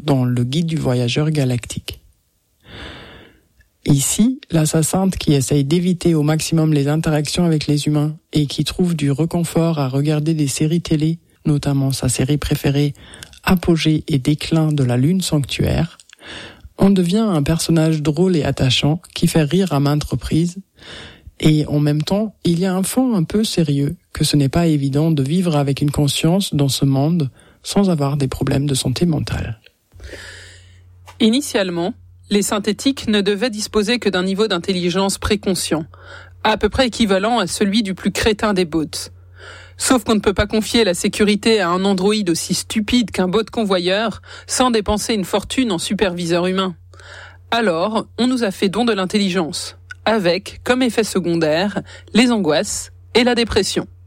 dans le guide du voyageur galactique. Ici, l'assassin qui essaye d'éviter au maximum les interactions avec les humains et qui trouve du réconfort à regarder des séries télé, notamment sa série préférée Apogée et déclin de la Lune sanctuaire, on devient un personnage drôle et attachant qui fait rire à maintes reprises. Et en même temps, il y a un fond un peu sérieux que ce n'est pas évident de vivre avec une conscience dans ce monde sans avoir des problèmes de santé mentale. Initialement, les synthétiques ne devaient disposer que d'un niveau d'intelligence préconscient, à peu près équivalent à celui du plus crétin des bots. Sauf qu'on ne peut pas confier la sécurité à un androïde aussi stupide qu'un bot convoyeur sans dépenser une fortune en superviseur humain. Alors, on nous a fait don de l'intelligence, avec, comme effet secondaire, les angoisses et la dépression.